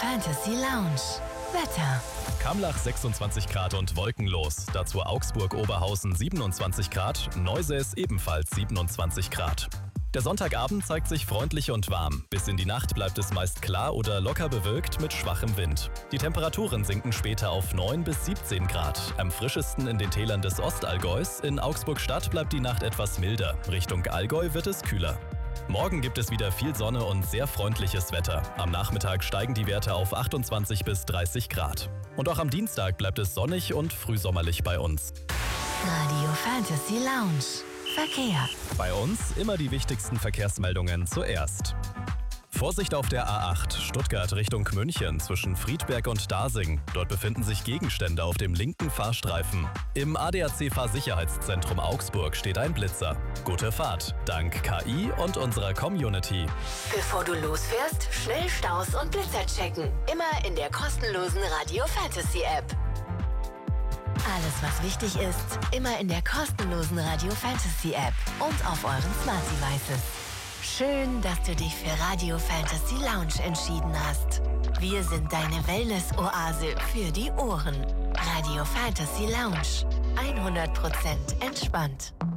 Fantasy Lounge. Wetter. Kamlach 26 Grad und wolkenlos. Dazu Augsburg-Oberhausen 27 Grad, Neusäß ebenfalls 27 Grad. Der Sonntagabend zeigt sich freundlich und warm. Bis in die Nacht bleibt es meist klar oder locker bewölkt mit schwachem Wind. Die Temperaturen sinken später auf 9 bis 17 Grad. Am frischesten in den Tälern des Ostallgäus. In Augsburg-Stadt bleibt die Nacht etwas milder. Richtung Allgäu wird es kühler. Morgen gibt es wieder viel Sonne und sehr freundliches Wetter. Am Nachmittag steigen die Werte auf 28 bis 30 Grad. Und auch am Dienstag bleibt es sonnig und frühsommerlich bei uns. Radio Fantasy Lounge. Verkehr. Bei uns immer die wichtigsten Verkehrsmeldungen zuerst. Vorsicht auf der A8 Stuttgart Richtung München zwischen Friedberg und Dasing. Dort befinden sich Gegenstände auf dem linken Fahrstreifen. Im ADAC-Fahrsicherheitszentrum Augsburg steht ein Blitzer. Gute Fahrt, dank KI und unserer Community. Bevor du losfährst, schnell Staus und Blitzer checken. Immer in der kostenlosen Radio Fantasy App. Alles, was wichtig ist, immer in der kostenlosen Radio Fantasy App und auf euren Smart Devices. Schön, dass du dich für Radio Fantasy Lounge entschieden hast. Wir sind deine Wellness-Oase für die Ohren. Radio Fantasy Lounge. 100% entspannt.